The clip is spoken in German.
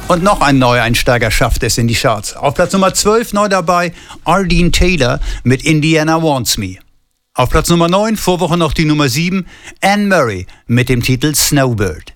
Und noch ein Neueinsteiger schafft es in die Charts. Auf Platz Nummer 12 neu dabei Ardeen Taylor mit Indiana Wants Me. Auf Platz Nummer 9, Vorwoche noch die Nummer 7, Anne Murray mit dem Titel Snowbird.